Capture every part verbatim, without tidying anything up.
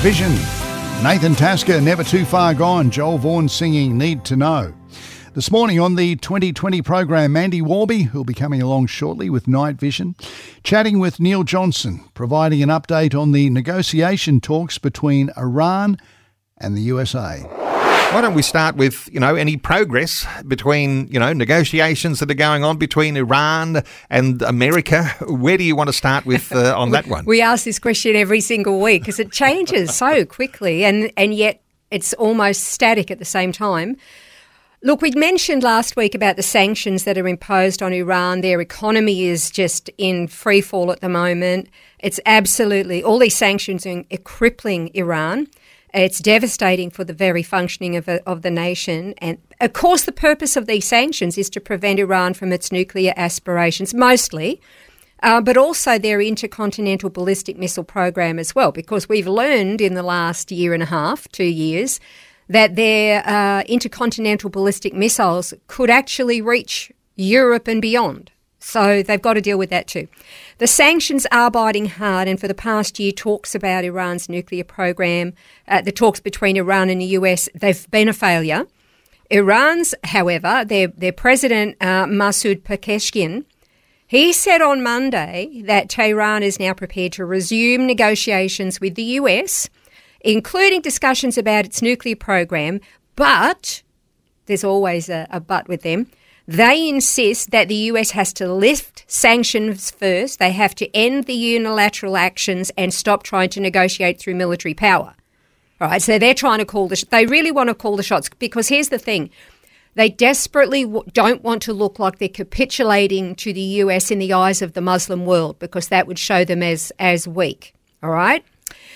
Vision. Nathan Tasker, Never Too Far Gone. Joel Vaughan singing Need to Know. This morning on the twenty twenty program, Mandy Warby, who'll be coming along shortly with Night Vision, chatting with Neil Johnson, providing an update on the negotiation talks between Iran and the U S A. Why don't we start with, you know, any progress between, you know, negotiations that are going on between Iran and America? Where do you want to start with uh, on that one? We ask this question every single week because it changes so quickly and, and yet it's almost static at the same time. Look, we mentioned last week about the sanctions that are imposed on Iran. Their economy is just in free fall at the moment. It's absolutely, all these sanctions are crippling Iran. It's devastating for the very functioning of, a, of the nation. And, of course, the purpose of these sanctions is to prevent Iran from its nuclear aspirations, mostly, uh, but also their intercontinental ballistic missile program as well, because we've learned in the last year and a half, two years, that their uh, intercontinental ballistic missiles could actually reach Europe and beyond. So they've got to deal with that too. The sanctions are biting hard, and for the past year, talks about Iran's nuclear program, uh, the talks between Iran and the U S, they've been a failure. Iran's, however, their, their president, uh, Masoud Pezeshkian, he said on Monday that Tehran is now prepared to resume negotiations with the U S, including discussions about its nuclear program, but there's always a, a but with them. They insist that the U S has to lift sanctions first. They have to end the unilateral actions and stop trying to negotiate through military power. All right, so they're trying to call the sh- – they really want to call the shots because here's the thing. They desperately w- don't want to look like they're capitulating to the U S in the eyes of the Muslim world because that would show them as, as weak. All right?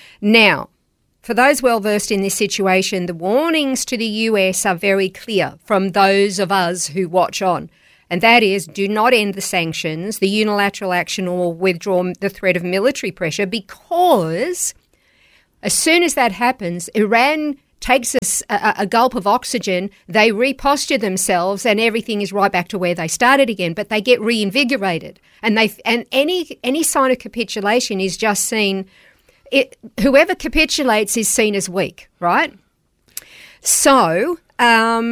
Now, for those well-versed in this situation, the warnings to the U S are very clear from those of us who watch on, and that is do not end the sanctions, the unilateral action, or withdraw the threat of military pressure, because as soon as that happens, Iran takes a, a, a gulp of oxygen, they reposture themselves, and everything is right back to where they started again, but they get reinvigorated. And, they, and any, any sign of capitulation is just seen... It, whoever capitulates is seen as weak, right? So um,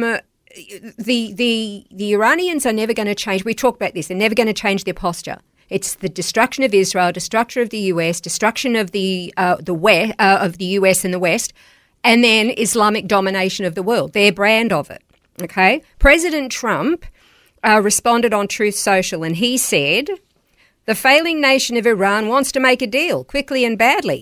the the the Iranians are never going to change. We talked about this. They're never going to change their posture. It's the destruction of Israel, destruction of the U S, destruction of the uh, the West, uh, of the U S and the West, and then Islamic domination of the world. Their brand of it. Okay. President Trump uh, responded on Truth Social, and he said, "The failing nation of Iran wants to make a deal, quickly and badly.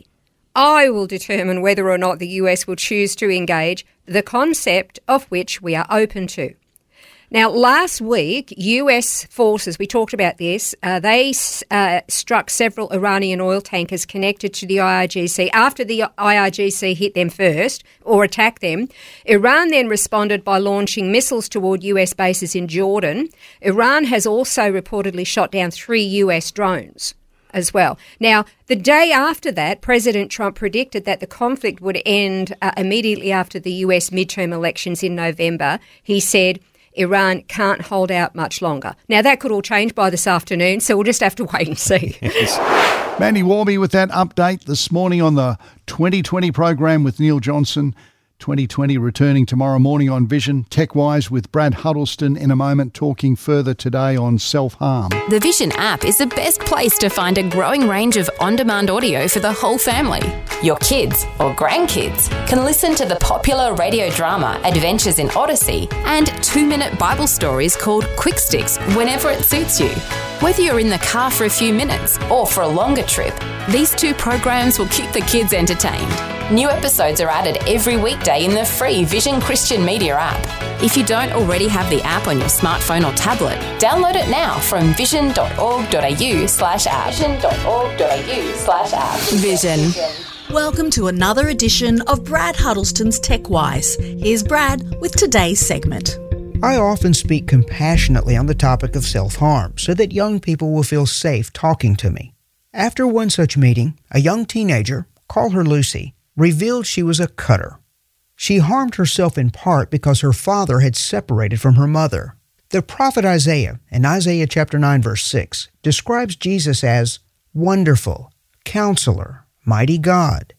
I will determine whether or not the U S will choose to engage, the concept of which we are open to." Now, last week, U S forces, we talked about this, uh, they uh, struck several Iranian oil tankers connected to the I R G C. After the I R G C hit them first, or attacked them, Iran then responded by launching missiles toward U S bases in Jordan. Iran has also reportedly shot down three U S drones as well. Now, the day after that, President Trump predicted that the conflict would end uh, immediately after the U S midterm elections in November. He said, Iran can't hold out much longer. Now, that could all change by this afternoon, so we'll just have to wait and see. Yes. Mandy Warby with that update this morning on the twenty twenty program with Neil Johnson. twenty twenty returning tomorrow morning on Vision. TechWise with Brad Huddleston in a moment, talking further today on self-harm. The Vision app is the best place to find a growing range of on-demand audio for the whole family. Your kids or grandkids can listen to the popular radio drama Adventures in Odyssey and two-minute Bible stories called Quick Sticks whenever it suits you. Whether you're in the car for a few minutes or for a longer trip, these two programs will keep the kids entertained. New episodes are added every weekday in the free Vision Christian Media app. If you don't already have the app on your smartphone or tablet, download it now from vision.org.au slash app. vision.org.au slash app. Vision. Welcome to another edition of Brad Huddleston's TechWise. Here's Brad with today's segment. I often speak compassionately on the topic of self-harm so that young people will feel safe talking to me. After one such meeting, a young teenager, call her Lucy, revealed she was a cutter. She harmed herself in part because her father had separated from her mother. The prophet Isaiah, in Isaiah chapter nine, verse six, describes Jesus as Wonderful, Counselor, Mighty God,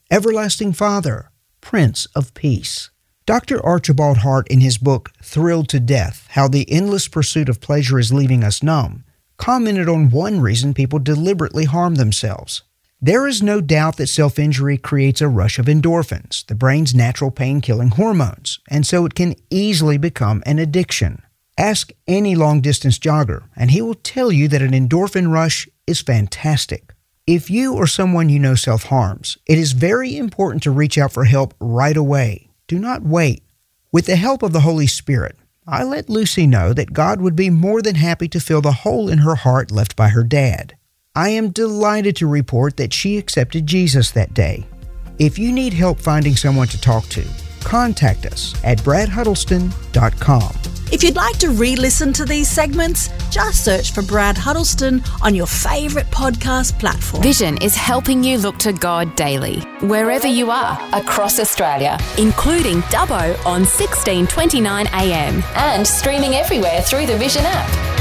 Everlasting Father, Prince of Peace. Doctor Archibald Hart, in his book Thrilled to Death, How the Endless Pursuit of Pleasure is Leaving Us Numb, commented on one reason people deliberately harm themselves. There is no doubt that self-injury creates a rush of endorphins, the brain's natural pain-killing hormones, and so it can easily become an addiction. Ask any long-distance jogger, and he will tell you that an endorphin rush is fantastic. If you or someone you know self-harms, it is very important to reach out for help right away. Do not wait. With the help of the Holy Spirit, I let Lucy know that God would be more than happy to fill the hole in her heart left by her dad. I am delighted to report that she accepted Jesus that day. If you need help finding someone to talk to, contact us at brad huddleston dot com. If you'd like to re-listen to these segments, just search for Brad Huddleston on your favourite podcast platform. Vision is helping you look to God daily, wherever you are, across Australia, including Dubbo on sixteen twenty-nine a m and streaming everywhere through the Vision app.